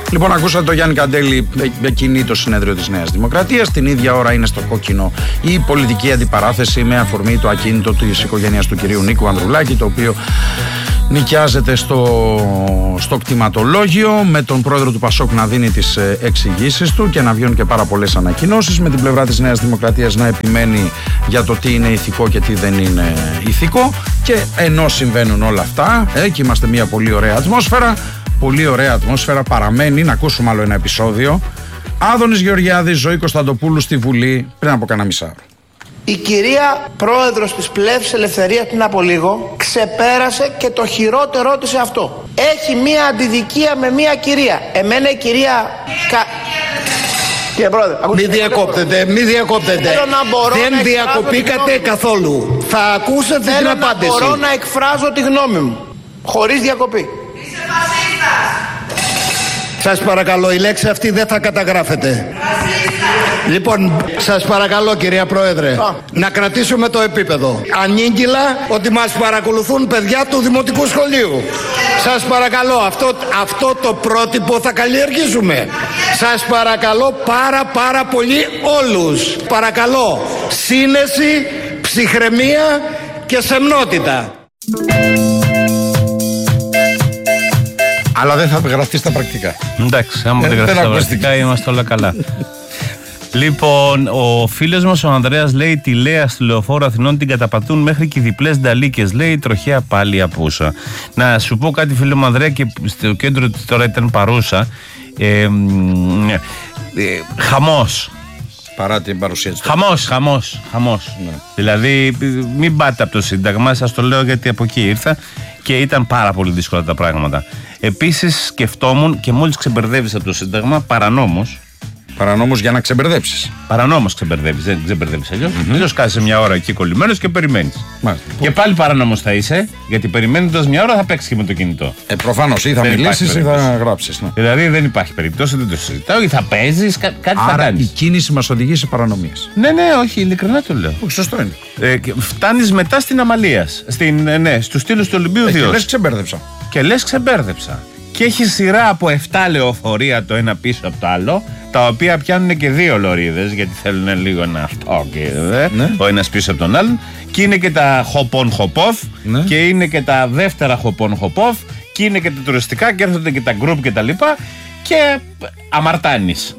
Λοιπόν, ακούσατε το Γιάννη Καντέλη, κινεί το συνέδριο της Νέας Δημοκρατίας. Την ίδια ώρα είναι στο κόκκινο η πολιτική αντιπαράθεση με αφορμή το ακίνητο της οικογένειας του κυρίου Νίκου Ανδρουλάκη, το οποίο νοικιάζεται στο κτηματολόγιο, με τον πρόεδρο του Πασόκ να δίνει τις εξηγήσεις του και να βγαίνουν και πάρα πολλές ανακοινώσεις, με την πλευρά της Νέας Δημοκρατίας να επιμένει για το τι είναι ηθικό και τι δεν είναι ηθικό. Και ενώ συμβαίνουν όλα αυτά, και είμαστε μια πολύ ωραία ατμόσφαιρα, παραμένει να ακούσουμε άλλο ένα επεισόδιο. Άδωνης Γεωργιάδης, Ζωή Κωνσταντοπούλου στη Βουλή πριν από κανένα μισάωρο. Η κυρία πρόεδρος της Πλεύσης Ελευθερίας πριν από λίγο ξεπέρασε και το χειρότερό της αυτό. Έχει μία αντιδικία με μία κυρία. Εμένα η κυρία... Κύριε Πρόεδρε, Μη διακόπτετε. Δεν διακοπήκατε καθόλου. Θα ακούσετε την απάντηση. Θέλω να μπορώ να εκφράζω τη γνώμη μου χωρίς διακοπή. Σας παρακαλώ, η λέξη αυτή δεν θα καταγράφεται. Λοιπόν, σας παρακαλώ κυρία Πρόεδρε, να κρατήσουμε το επίπεδο. Ανήγγυλα ότι μας παρακολουθούν παιδιά του Δημοτικού Σχολείου. Σας παρακαλώ, αυτό το πρότυπο θα καλλιεργήσουμε. Σας παρακαλώ πάρα πολύ όλους. Παρακαλώ, σύνεση, ψυχραιμία και σεμνότητα. Αλλά δεν θα γραφτεί στα πρακτικά. Εντάξει, άμα δεν γραφτεί στα πρακτικά είμαστε όλα καλά. Λοιπόν, ο φίλος μας ο Ανδρέας λέει: τη Λέα στη Λεωφόρο Αθηνών την καταπατούν μέχρι και διπλές νταλίκες. Λέει τροχαία πάλι απούσα. Να σου πω κάτι, φίλο μου Ανδρέα, και στο κέντρο τώρα ήταν παρούσα. Χαμός. Παρά την παρουσία της. Χαμός. Ναι. Δηλαδή, μην πάτε από το Σύνταγμα, σας το λέω γιατί από εκεί ήρθα και ήταν πάρα πολύ δύσκολα τα πράγματα. Επίσης, σκεφτόμουν και μόλις ξεμπερδεύεις από το Σύνταγμα, παρανόμως για να ξεμπερδέψεις. Παρανόμως ξεμπερδεύεις, δεν ξεμπερδεύεις αλλιώς. Αλλιώς κάθεσαι μια ώρα εκεί κολλημένος και περιμένεις. Μάλιστα. Και πάλι παρανόμος θα είσαι, γιατί περιμένοντας μια ώρα θα παίξεις και με το κινητό. Προφανώς, ή θα μιλήσεις ή θα γράψεις. Ναι. Δηλαδή δεν υπάρχει περίπτωση, δεν το συζητάω, ή θα παίζεις, κάτι θα κάνεις. Η κίνηση μας οδηγεί σε παρανομίες. Ναι, όχι, ειλικρινά το λέω. Σωστό είναι. Φτάνεις μετά στην Αμαλίας, στους στήλους του Ολυμπίου 2. Και λες ξεμπέρδεψα. Και έχει σειρά από 7 λεωφορεία το ένα πίσω από το άλλο, τα οποία πιάνουν και 2 λωρίδες, γιατί θέλουν λίγο ένα αυτό και ο ένας πίσω από τον άλλον. Και είναι και τα hop-on hop-off, και είναι και τα δεύτερα hop-on hop-off, και είναι και τα τουριστικά, και έρχονται και τα group και τα λοιπά. Και αμαρτάνεις.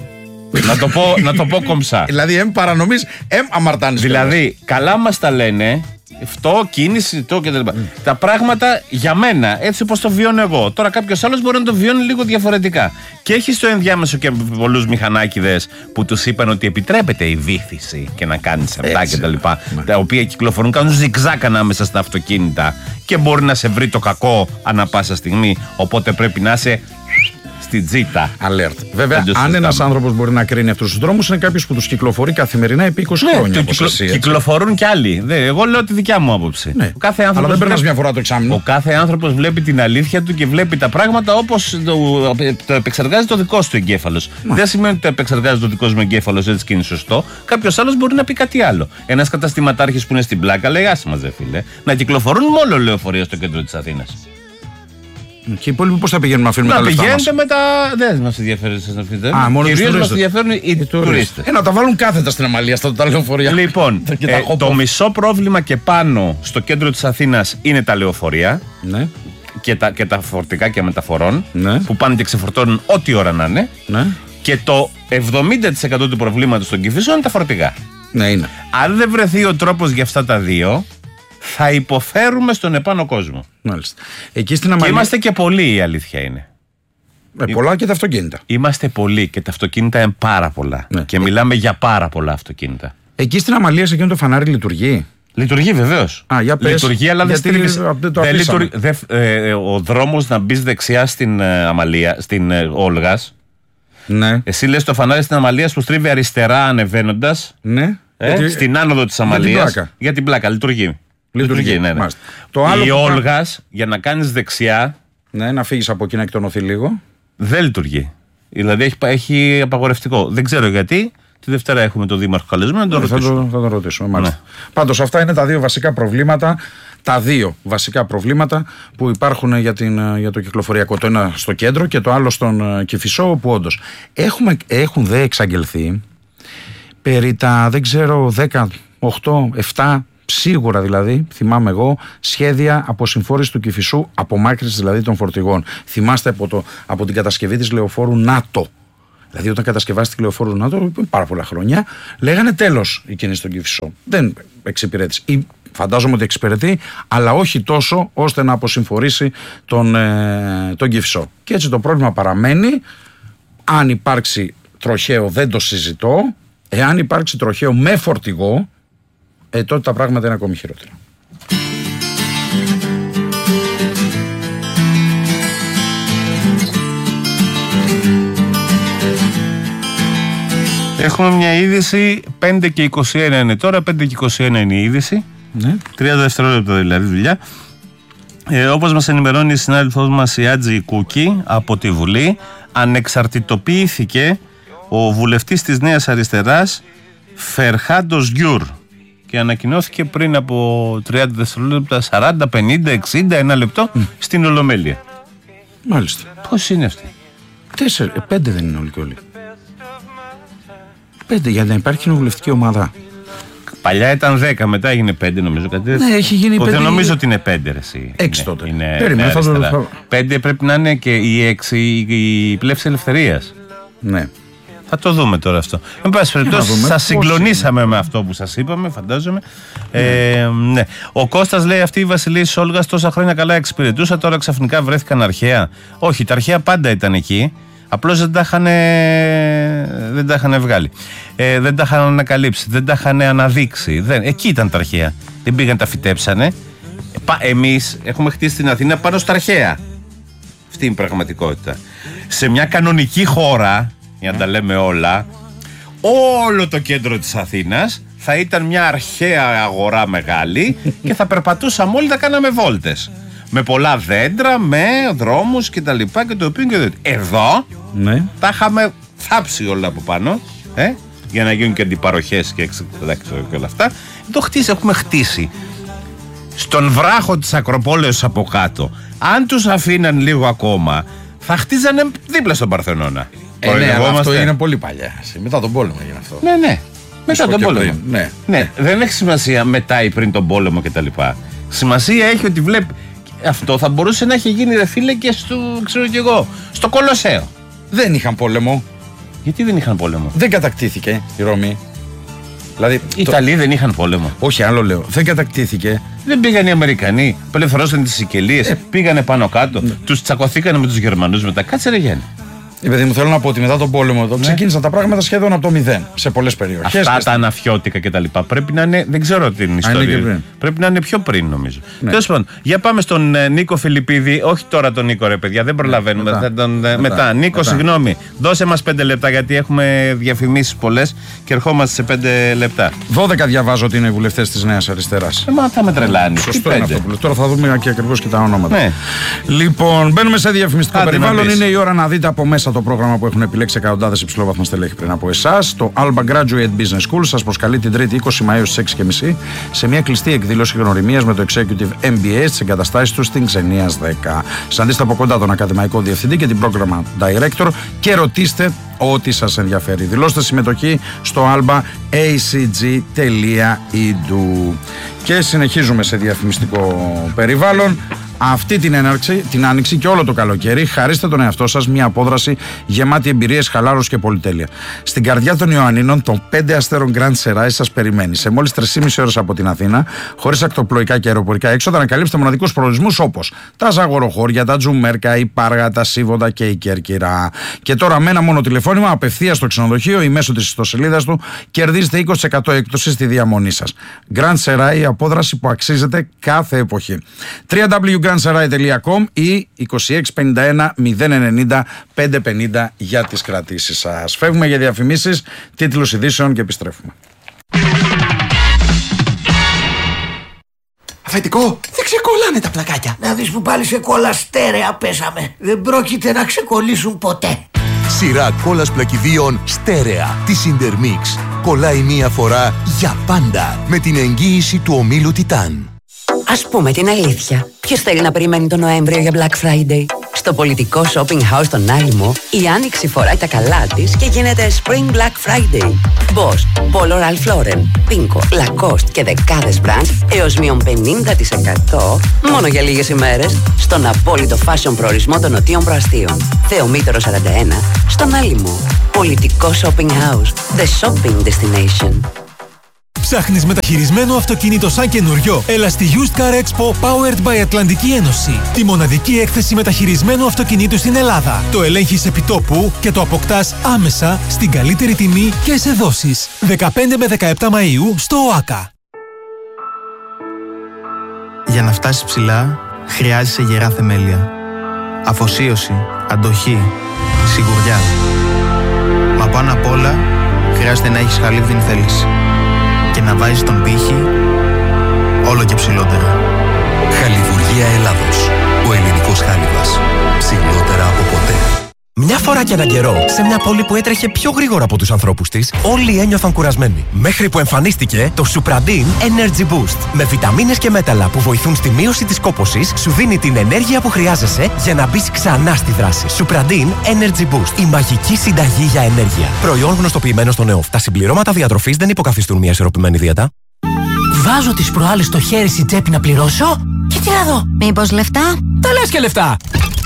να το πω κομψά. Δηλαδή παρανομείς, αμαρτάνεις. Δηλαδή, καλά μας τα λένε. Αυτό, κίνηση, το κτλ. Τα πράγματα για μένα, έτσι όπως το βιώνω εγώ. Τώρα κάποιος άλλος μπορεί να το βιώνει λίγο διαφορετικά. Και έχει στο ενδιάμεσο και πολλούς μηχανάκηδες που τους είπαν ότι επιτρέπεται η βύθιση και να κάνεις αυτά κτλ. Τα οποία κυκλοφορούν, κάνουν ζιγζάκ ανάμεσα στα αυτοκίνητα και μπορεί να σε βρει το κακό ανά πάσα στιγμή. Οπότε πρέπει να είσαι στην τζίτα. Alert. Βέβαια, αν ένας άνθρωπος μπορεί να κρίνει αυτούς τους δρόμους, είναι κάποιος που τους κυκλοφορεί καθημερινά επί 20 χρόνια. Κυκλοφορούν κι άλλοι. Εγώ λέω τη δικιά μου άποψη. Ναι. Αλλά δεν περνάς μια φορά το εξάμηνο. Ο κάθε άνθρωπος βλέπει την αλήθεια του και βλέπει τα πράγματα όπως το επεξεργάζει το δικό του εγκέφαλος. Δεν σημαίνει ότι το επεξεργάζει το δικό μου εγκέφαλος έτσι και είναι σωστό. Κάποιος άλλος μπορεί να πει κάτι άλλο. Ένας καταστηματάρχης που είναι στην πλάκα λέει: άσε μας, φίλε, να κυκλοφορούν μόνο λεωφορεία στο κέντρο της Αθήνας. Και οι υπόλοιποι πώς θα πηγαίνουν να αφήνουμε τα λεφτά μας? Να πηγαίνετε με τα... Δεν μας ενδιαφέρει σας να φύγετε. Κυρίως μας ενδιαφέρουν οι τουρίστες. Να τα βάλουν κάθετα στην Αμαλία, στα τα λεωφορεία. Λοιπόν, το μισό πρόβλημα και πάνω στο κέντρο της Αθήνας είναι τα λεωφορεία. Ναι. Και τα φορτικά και μεταφορών. Ναι. Που πάνε και ξεφορτώνουν ό,τι ώρα να είναι. Ναι. Και το 70% του προβλήματος στον Κηφισό είναι τα φορτικά. Ναι, είναι. Αν δεν βρεθεί ο τρόπος για αυτά τα δύο, θα υποφέρουμε στον επάνω κόσμο. Μάλιστα. Εκεί στην Αμαλία... Και είμαστε και πολλοί, η αλήθεια είναι. Πολλά και τα αυτοκίνητα. Είμαστε πολλοί και τα αυτοκίνητα είναι πάρα πολλά. Ναι. Και μιλάμε για πάρα πολλά αυτοκίνητα. Εκεί στην Αμαλία σε εκείνο το φανάρι λειτουργεί? Λειτουργεί βεβαίως. Για πες, λειτουργεί, αλλά δεν στρίβεις. Ο δρόμος να μπεις δεξιά στην Αμαλία, στην Όλγας. Ναι. Εσύ λες το φανάρι στην Αμαλίας που στρίβει αριστερά ανεβαίνοντας. Ναι. Στην άνοδο της Αμαλίας. Για την πλάκα. Λειτουργεί. Ναι. Η Όλγας, για να κάνεις δεξιά. Ναι, να φύγεις από εκεί να εκτονωθεί λίγο. Δεν λειτουργεί. Δηλαδή έχει απαγορευτικό. Δεν ξέρω γιατί. Τη Δευτέρα έχουμε τον Δήμαρχο καλεσμένο. Θα τον ρωτήσουμε. Μάλιστα. Ναι. Πάντως, αυτά είναι τα δύο βασικά προβλήματα τα δύο βασικά προβλήματα που υπάρχουν για το κυκλοφοριακό. Το ένα στο κέντρο και το άλλο στον Κηφισό, όπου όντως έχουν δε εξαγγελθεί περί τα, δεν ξέρω, 10, 8, 7 σίγουρα δηλαδή, θυμάμαι εγώ, σχέδια αποσυμφόρησης του Κηφισού, απομάκρυνσης δηλαδή των φορτηγών. Θυμάστε από την κατασκευή της λεωφόρου ΝΑΤΟ. Δηλαδή, όταν κατασκευάστηκε η λεωφόρου ΝΑΤΟ, πριν πάρα πολλά χρόνια, λέγανε τέλος η κίνηση στον Κηφισό. Δεν εξυπηρέτησε. Ή φαντάζομαι ότι εξυπηρετεί, αλλά όχι τόσο ώστε να αποσυμφορήσει τον Κηφισό. Και έτσι το πρόβλημα παραμένει. Αν υπάρξει τροχαίο, δεν το συζητώ. Εάν υπάρξει τροχαίο με φορτηγό, τότε τα πράγματα είναι ακόμη χειρότερα. Έχουμε μια είδηση, 5 και 21 είναι τώρα, 5 και 21 είναι η είδηση. Ναι. 30 δευτερόλεπτα δηλαδή δουλειά. Όπως μας ενημερώνει η συνάδελφός μας η Άτζη Κούκη από τη Βουλή, ανεξαρτητοποιήθηκε ο βουλευτής της Νέας Αριστεράς Φερχάντος Γιούρ και ανακοινώθηκε πριν από 30 δευτερόλεπτα, 40, 50, 60, ένα λεπτό στην Ολομέλεια. Μάλιστα. Πώς είναι αυτή? 5 δεν είναι όλοι και όλοι. 5 για να υπάρχει κοινοβουλευτική ομάδα. Παλιά ήταν 10, μετά έγινε 5 νομίζω. Ναι, έχει γίνει 5. Δεν νομίζω ότι είναι 5 εσύ. 6 τότε. Περίμενε. 5 πρέπει να είναι και οι 6 η πλεύση ελευθερίας. Ναι. Θα το δούμε τώρα αυτό. Εν πάση περιπτώσει, σας συγκλονίσαμε με αυτό που σας είπαμε, φαντάζομαι. Ναι. Ο Κώστας λέει: αυτή η Βασιλή Σόλγας τόσα χρόνια καλά εξυπηρετούσα, τώρα ξαφνικά βρέθηκαν αρχαία. Όχι, τα αρχαία πάντα ήταν εκεί. Απλώς δεν τα είχαν βγάλει. Δεν τα είχαν ανακαλύψει, δεν τα είχαν αναδείξει. Εκεί ήταν τα αρχαία. Δεν πήγαν, τα φυτέψανε. Εμείς έχουμε χτίσει στην Αθήνα πάνω στα αρχαία. Αυτή είναι η πραγματικότητα. Σε μια κανονική χώρα, για να τα λέμε όλα, όλο το κέντρο της Αθήνας θα ήταν μια αρχαία αγορά μεγάλη και θα περπατούσαμε όλοι, θα κάναμε βόλτες. Με πολλά δέντρα, με δρόμους και τα λοιπά και το οποίο και το. Εδώ τα είχαμε θάψει όλα από πάνω, για να γίνουν και αντιπαροχές και όλα αυτά. Εδώ έχουμε χτίσει στον βράχο της Ακροπόλεως από κάτω. Αν τους αφήναν λίγο ακόμα, θα χτίζανε δίπλα στον Παρθενώνα. Ναι, αυτό είναι πολύ παλιά. Μετά τον πόλεμο έγινε αυτό. Ναι. Μετά τον πόλεμο. Ναι. Δεν έχει σημασία μετά ή πριν τον πόλεμο κτλ. Σημασία έχει ότι βλέπει. Αυτό θα μπορούσε να έχει γίνει, ρε φίλε, και στο Κολοσσέο. Δεν είχαν πόλεμο. Γιατί δεν είχαν πόλεμο? Δεν κατακτήθηκε η Ρώμη. Δηλαδή, οι Ιταλοί δεν είχαν πόλεμο. Όχι, άλλο λέω. Δεν κατακτήθηκε. Δεν πήγαν οι Αμερικανοί, απελευθερώσαν τις Σικελίες, πήγανε πάνω κάτω, τους τσακωθήκανε με τους Γερμανούς μετά. Κάτσε ρε Γιάννη. Παιδί μου, θέλω να πω ότι μετά τον πόλεμο εδώ ξεκίνησαν τα πράγματα σχεδόν από το 0 σε πολλές περιοχές. Αυτά τα αναφιώτικα κτλ. Πρέπει να είναι, δεν ξέρω την ιστορία. Πρέπει να είναι πιο πριν, νομίζω. Τέλος πάντων, για πάμε στον Νίκο Φιλιππίδη. Όχι τώρα τον Νίκο, ρε παιδιά, δεν προλαβαίνουμε. Μετά. Νίκο, συγγνώμη, δώσε μας 5 λεπτά γιατί έχουμε διαφημίσεις πολλές και ερχόμαστε σε 5 λεπτά. 12 διαβάζω ότι είναι οι βουλευτές της Νέας Αριστεράς. Μα θα με τρελάνει. Σωστό είναι αυτό. Τώρα θα δούμε και ακριβώς και τα ονόματα. Ναι. Λοιπόν, μπαίνουμε σε διαφημιστικό περιβάλλον. Είναι η ώρα να δείτε από μέσα το πρόγραμμα που έχουν επιλέξει εκατοντάδες υψηλόβαθμα στελέχη πριν από εσάς. Το Alba Graduate Business School σας προσκαλεί την Τρίτη 20 Μαΐου στις 6.30 σε μια κλειστή εκδήλωση γνωριμίας με το Executive MBA στις εγκαταστάσεις του στην Ξενίας 10. Συναντήστε από κοντά τον ακαδημαϊκό διευθυντή και την Program Director και ρωτήστε ό,τι σας ενδιαφέρει. Δηλώστε συμμετοχή στο albaacg.edu. Και συνεχίζουμε σε διαφημιστικό περιβάλλον. Αυτή την άνοιξη και όλο το καλοκαίρι χαρίστε τον εαυτό σας μια απόδραση γεμάτη εμπειρίες, χαλάρωση και πολυτέλεια. Στην καρδιά των Ιωαννίνων, των 5 αστέρων Grand Serai σας περιμένει. Σε μόλις 3,5 ώρες από την Αθήνα, χωρίς ακτοπλοϊκά και αεροπορικά έξοδα, να καλύψετε μοναδικούς προορισμούς όπως τα Ζαγοροχώρια, τα Τζουμέρκα, η Πάργα, τα Σίβοντα και η Κέρκυρα. Και τώρα με ένα μόνο τηλεφώνημα απευθείας στο ξενοδοχείο ή μέσω της ιστοσελίδας του κερδίζετε 20% έκπτωση στη διαμονή σας. Grand Serai, η απόδραση που αξίζεται κάθε εποχή. www.grandserai.com ή 2651 090 550 για τις κρατήσεις σας. Φεύγουμε για διαφημίσεις, τίτλους ειδήσεων και επιστρέφουμε. Αφεντικό, δεν ξεκολλάνε τα πλακάκια. Να δεις που πάλι σε κόλλα στέρεα πέσαμε. Δεν πρόκειται να ξεκολλήσουν ποτέ. Σειρά κόλλας πλακιδίων στέρεα της Intermix. Κολλάει μία φορά για πάντα με την εγγύηση του ομίλου Τιτάν. Ας πούμε την αλήθεια. Ποιος θέλει να περιμένει τον Νοέμβριο για Black Friday? Στο πολιτικό shopping house στον Άλυμο, η Άνοιξη φοράει τα καλά της και γίνεται Spring Black Friday. Boss, Polo Ralph Lauren, Pinko, Lacoste και δεκάδες brands έως μείον 50% μόνο για λίγες ημέρες στον απόλυτο fashion προορισμό των Νοτίων Προαστίων. Θεομήτωρο 41, στον Άλυμο. Πολιτικό shopping house, the shopping destination. Ψάχνεις μεταχειρισμένο αυτοκίνητο σαν καινούριο? Έλα στη Used Car Expo Powered by Ατλαντική Ένωση. Τη μοναδική έκθεση μεταχειρισμένου αυτοκινήτου στην Ελλάδα. Το ελέγχεις επιτόπου και το αποκτάς άμεσα στην καλύτερη τιμή και σε δόσεις. 15 με 17 Μαΐου στο ΟΑΚΑ. Για να φτάσεις ψηλά, χρειάζεσαι γερά θεμέλια. Αφοσίωση, αντοχή, σιγουριά. Μα πάνω απ' όλα, χρειάζεται να έχεις χαλίβδιν θέληση. Και να βάζεις τον πύχη όλο και ψηλότερα. Χαλιβουργία Ελλάδος. Ο ελληνικός χάλιβας. Ψηλότερα από ποτέ. Μια φορά και έναν καιρό, σε μια πόλη που έτρεχε πιο γρήγορα από τους ανθρώπους της, όλοι ένιωθαν κουρασμένοι. Μέχρι που εμφανίστηκε το Supradin Energy Boost. Με βιταμίνες και μέταλλα που βοηθούν στη μείωση της κόπωσης, σου δίνει την ενέργεια που χρειάζεσαι για να μπεις ξανά στη δράση. Supradin Energy Boost. Η μαγική συνταγή για ενέργεια. Προϊόν γνωστοποιημένο στο ΝΕΟΦ. Τα συμπληρώματα διατροφής δεν υποκαθιστούν μια ισορροπημένη δίαιτα. Βάζω τις προάλλες το χέρι στην τσέπη να πληρώσω και τι να δω. Μήπως λεφτά? Τα λες και λεφτά.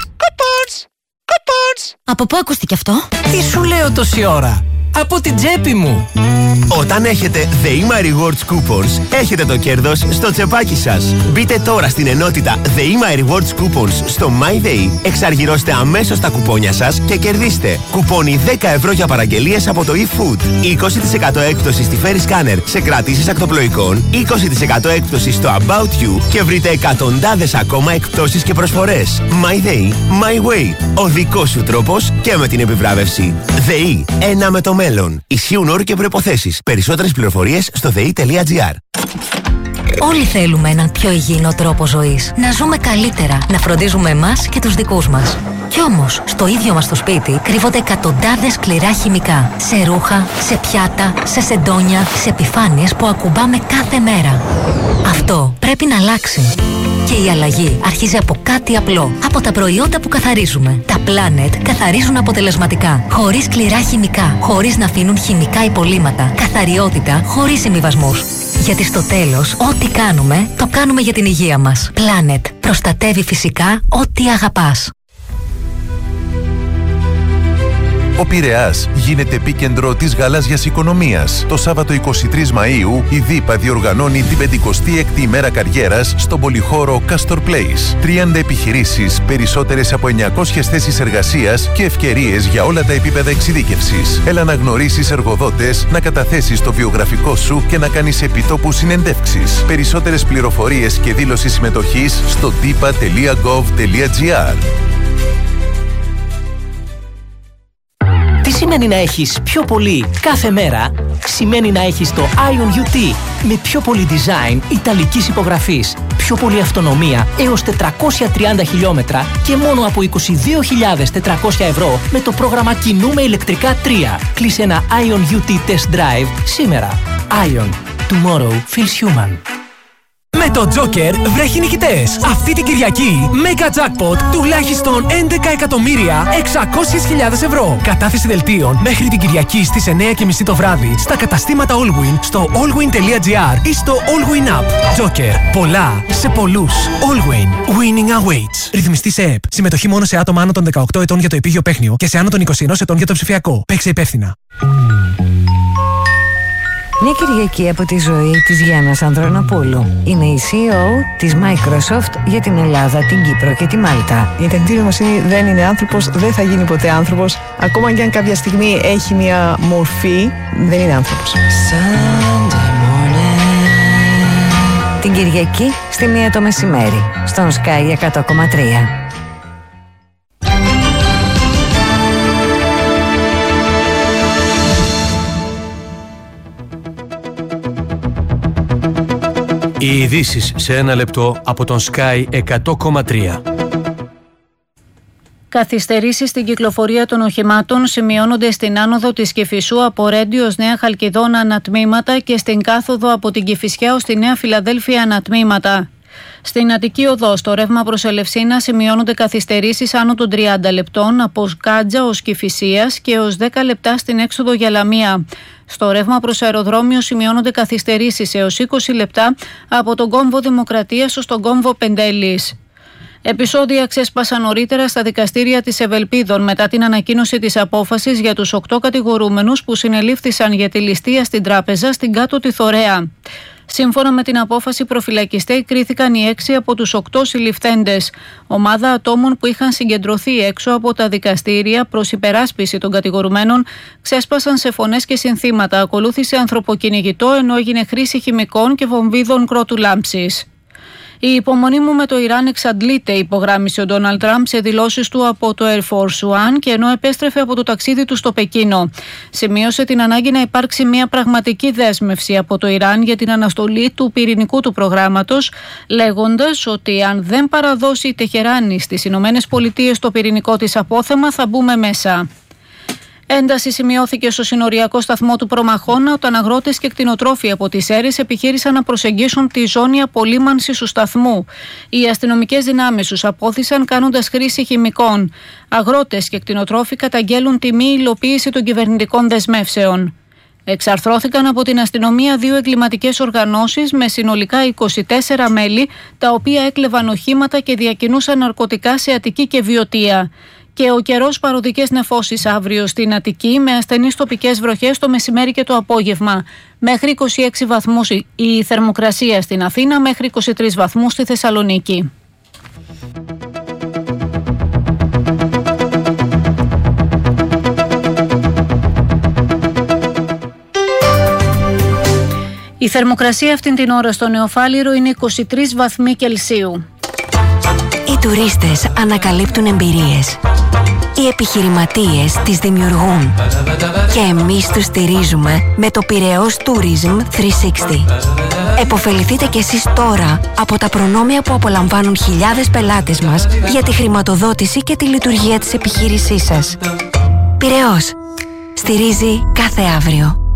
Από πού ακούστηκε αυτό? Τι σου λέω τόση ώρα? Από την τσέπη μου. Όταν έχετε The My Rewards Coupons, έχετε το κέρδος στο τσεπάκι σας. Μπείτε τώρα στην ενότητα The My Rewards Coupons στο MyDay, εξαργυρώστε αμέσως τα κουπόνια σας και κερδίστε κουπόνι 10 ευρώ για παραγγελίες από το eFood, 20% έκπτωση στη Ferry Scanner σε κρατήσεις ακτοπλοϊκών, 20% έκπτωση στο About You και βρείτε εκατοντάδες ακόμα εκπτώσεις και προσφορές. MyDay, My Way. Ο δικός σου τρόπος και με την επιβράβευση. ΔΕΗ, ένα με το μέλλον. Ισχύουν όροι και προϋποθέσεις. Περισσότερες πληροφορίες στο dei.gr. Όλοι θέλουμε έναν πιο υγιεινό τρόπο ζωής. Να ζούμε καλύτερα, να φροντίζουμε εμάς και τους δικούς μας. Κι όμως, στο ίδιο μας το σπίτι κρύβονται εκατοντάδες σκληρά χημικά. Σε ρούχα, σε πιάτα, σε σεντόνια, σε επιφάνειες που ακουμπάμε κάθε μέρα. Αυτό πρέπει να αλλάξει. Και η αλλαγή αρχίζει από κάτι απλό. Από τα προϊόντα που καθαρίζουμε. Τα Planet καθαρίζουν αποτελεσματικά. Χωρίς σκληρά χημικά. Χωρίς να αφήνουν χημικά υπολείμματα. Καθαριότητα χωρίς συμβιβασμούς. Γιατί στο τέλος, ό,τι κάνουμε, το κάνουμε για την υγεία μας. Planet. Προστατεύει φυσικά ό,τι αγαπάς. Ο Πειραιάς γίνεται επίκεντρο της γαλάζιας οικονομίας. Το Σάββατο 23 Μαΐου η ΔΥΠΑ διοργανώνει την 56η ημέρα καριέρας στον πολυχώρο Castor Place. 30 επιχειρήσεις, περισσότερες από 900 θέσεις εργασίας και ευκαιρίες για όλα τα επίπεδα εξειδίκευσης. Έλα να γνωρίσεις εργοδότες, να καταθέσεις το βιογραφικό σου και να κάνεις επιτόπου συνεντεύξεις. Περισσότερες πληροφορίες και δήλωση συμμετοχής στο dipa.gov.gr. Τι σημαίνει να έχεις πιο πολύ κάθε μέρα? Σημαίνει να έχεις το Ion UT με πιο πολύ design ιταλικής υπογραφής, πιο πολύ αυτονομία έως 430 χιλιόμετρα και μόνο από 22.400 ευρώ με το πρόγραμμα Κινούμε ηλεκτρικά 3. Κλείσε ένα Ion UT Test Drive σήμερα. Ion. Tomorrow feels human. Με το Joker βρέχει νικητές. Αυτή την Κυριακή, Mega Jackpot τουλάχιστον 11.600.000 ευρώ. Κατάθεση δελτίων μέχρι την Κυριακή στις 9:30 το βράδυ στα καταστήματα Allwyn, στο allwyn.gr ή στο Allwyn App. Joker. Πολλά σε πολλούς. Allwyn. Winning awaits. Ρυθμιστή σε ΕΠ. Συμμετοχή μόνο σε άτομα άνω των 18 ετών για το επίγειο παίχνιο και σε άνω των 21 ετών για το ψηφιακό. Παίξε υπεύθυνα. Μια Κυριακή από τη ζωή της Γιάννας Ανδρωνοπούλου. Είναι η CEO της Microsoft για την Ελλάδα, την Κύπρο και τη Μάλτα. Η τεχνητή νοημοσύνη δεν είναι άνθρωπος, δεν θα γίνει ποτέ άνθρωπος. Ακόμα και αν κάποια στιγμή έχει μια μορφή, δεν είναι άνθρωπος. Την Κυριακή στη 1 το μεσημέρι, στον Sky 100,3. Οι ειδήσεις σε ένα λεπτό από τον Sky 100,3. Καθυστερήσεις στην κυκλοφορία των οχημάτων σημειώνονται στην άνοδο της Κηφισού από Ρέντιο ως Νέα Χαλκιδόνα ανατμήματα και στην κάθοδο από την Κηφισιά ως τη Νέα Φιλαδέλφια ανατμήματα. Στην Αττική Οδό, στο ρεύμα προς Ελευσίνα, σημειώνονται καθυστερήσεις άνω των 30 λεπτών από Σκάντζα ως Κηφισίας και ως 10 λεπτά στην έξοδο για Λαμία. Στο ρεύμα προς αεροδρόμιο σημειώνονται καθυστερήσεις έως 20 λεπτά από τον κόμβο Δημοκρατίας ως τον κόμβο Πεντέλης. Επεισόδια ξέσπασαν νωρίτερα στα δικαστήρια της Ευελπίδων μετά την ανακοίνωση της απόφασης για τους 8 κατηγορούμενους που συνελήφθησαν για τη ληστεία στην τράπεζα στην Κάτω τη Θωρέα. Σύμφωνα με την απόφαση, προφυλακιστέοι κρίθηκαν οι 6 από τους 8 συλληφθέντες. Ομάδα ατόμων που είχαν συγκεντρωθεί έξω από τα δικαστήρια προς υπεράσπιση των κατηγορουμένων ξέσπασαν σε φωνές και συνθήματα. Ακολούθησε ανθρωποκυνηγητό, ενώ έγινε χρήση χημικών και βομβίδων κρότου λάμψης. Η υπομονή μου με το Ιράν εξαντλείται, υπογράμμισε ο Ντόναλντ Τραμπ σε δηλώσεις του από το Air Force One και ενώ επέστρεφε από το ταξίδι του στο Πεκίνο. Σημείωσε την ανάγκη να υπάρξει μια πραγματική δέσμευση από το Ιράν για την αναστολή του πυρηνικού του προγράμματος, λέγοντας ότι αν δεν παραδώσει η Τεχεράνη στις Ηνωμένες Πολιτείες το πυρηνικό της απόθεμα, θα μπούμε μέσα. Ένταση σημειώθηκε στο συνοριακό σταθμό του Προμαχώνα όταν αγρότες και κτηνοτρόφοι από τις Σέρρες επιχείρησαν να προσεγγίσουν τη ζώνη απολύμανσης του σταθμού. Οι αστυνομικές δυνάμεις τους απόθυσαν κάνοντας χρήση χημικών. Αγρότες και κτηνοτρόφοι καταγγέλουν τη μη υλοποίηση των κυβερνητικών δεσμεύσεων. Εξαρθρώθηκαν από την αστυνομία 2 εγκληματικές οργανώσεις με συνολικά 24 μέλη, τα οποία έκλεβαν οχήματα και διακινούσαν ναρκωτικά σε Αττική και Βιωτία. Και ο καιρός, παροδικές νεφώσεις αύριο στην Αττική με ασθενείς τοπικές βροχές το μεσημέρι και το απόγευμα. Μέχρι 26 βαθμούς η θερμοκρασία στην Αθήνα, μέχρι 23 βαθμούς στη Θεσσαλονίκη. Η θερμοκρασία αυτήν την ώρα στο Νεοφάλιρο είναι 23 βαθμοί Κελσίου. Οι τουρίστες ανακαλύπτουν εμπειρίες. Οι επιχειρηματίες τις δημιουργούν. Και εμείς τους στηρίζουμε με το Πειραιώς Tourism 360. Εποφεληθείτε κι εσείς τώρα από τα προνόμια που απολαμβάνουν χιλιάδες πελάτες μας για τη χρηματοδότηση και τη λειτουργία της επιχείρησής σας. Πειραιώς. Στηρίζει κάθε αύριο.